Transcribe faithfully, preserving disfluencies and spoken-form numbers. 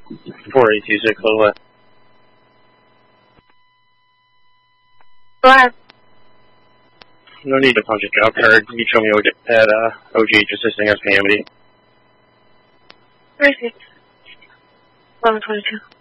four eight two six, Lola. Go ahead. No need to punch a job card. You show me at uh, O G H assisting us for Amity. Where is it? eleven twenty-two.